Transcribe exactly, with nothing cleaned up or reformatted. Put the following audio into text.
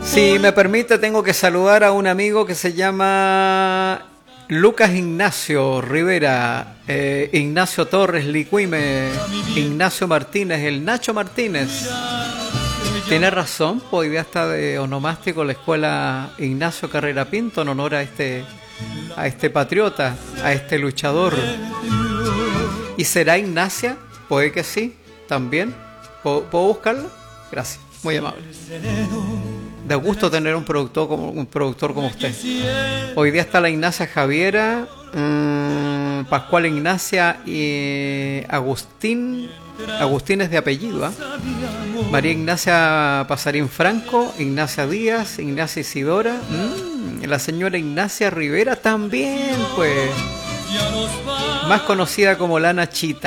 Si me permite, tengo que saludar a un amigo que se llama Lucas Ignacio Rivera, eh, Ignacio Torres Licuime, Ignacio Martínez, el Nacho Martínez. Tiene razón, pues hoy día está de onomástico la escuela Ignacio Carrera Pinto en honor a este, a este patriota, a este luchador. ¿Y será Ignacia? Puede que sí, también. ¿Puedo, ¿puedo buscarlo? Gracias, muy amable. De gusto tener un productor como, un productor como usted. Hoy día está la Ignacia Javiera, mmm, Pascual Ignacia y Agustín. Agustín es de apellido, ¿eh? María Ignacia Pasarín Franco, Ignacia Díaz, Ignacia Isidora, mmm, la señora Ignacia Rivera también, pues. Más conocida como la Nachita.